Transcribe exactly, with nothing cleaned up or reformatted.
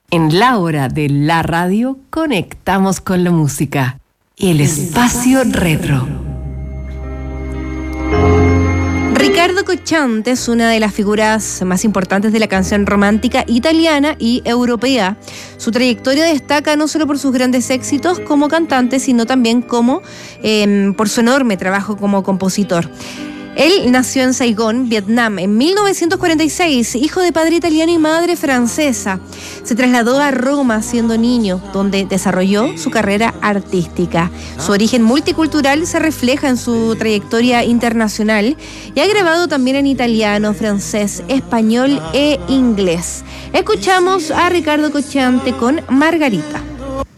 En la hora de la radio conectamos con la música. El espacio retro. Riccardo Cocciante es una de las figuras más importantes de la canción romántica italiana y europea. Su trayectoria destaca no solo por sus grandes éxitos como cantante, sino también como eh, por su enorme trabajo como compositor. Él nació en Saigón, Vietnam, en mil novecientos cuarenta y seis, hijo de padre italiano y madre francesa. Se trasladó a Roma siendo niño, donde desarrolló su carrera artística. Su origen multicultural se refleja en su trayectoria internacional y ha grabado también en italiano, francés, español e inglés. Escuchamos a Riccardo Cocciante con Margarita.